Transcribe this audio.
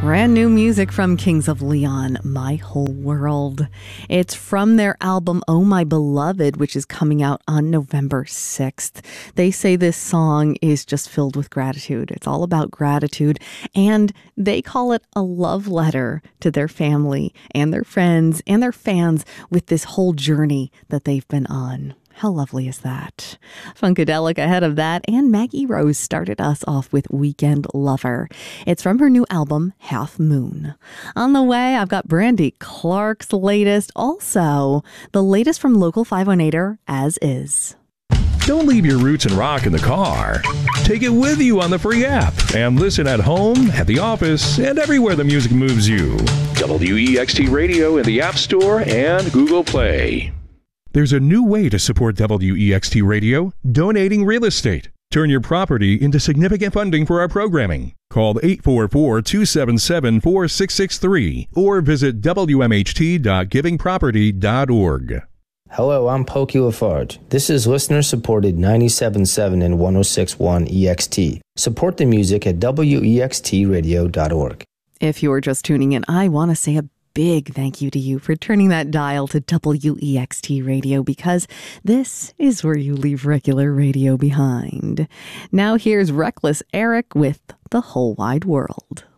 Brand new music from Kings of Leon, My Whole World. It's from their album, Oh My Beloved, which is coming out on November 6th. They say this song is just filled with gratitude. It's all about gratitude, and they call it a love letter to their family and their friends and their fans with this whole journey that they've been on. How lovely is that? Funkadelic ahead of that, and Maggie Rose started us off with Weekend Lover. It's from her new album, Half Moon. On the way, I've got Brandy Clark's latest, also the latest from Local 518er, As Is. Don't leave your roots and rock in the car. Take it with you on the free app and listen at home, at the office, and everywhere the music moves you. WEXT Radio in the App Store and Google Play. There's a new way to support WEXT Radio, donating real estate. Turn your property into significant funding for our programming. Call 844-277-4663 or visit wmht.givingproperty.org. Hello, I'm Pokey Lafarge. This is listener-supported 97.7 and 106.1 EXT. Support the music at wextradio.org. If you're just tuning in, I want to say a big thank you to you for turning that dial to WEXT Radio, because this is where you leave regular radio behind. Now here's Reckless Eric with The Whole Wide World.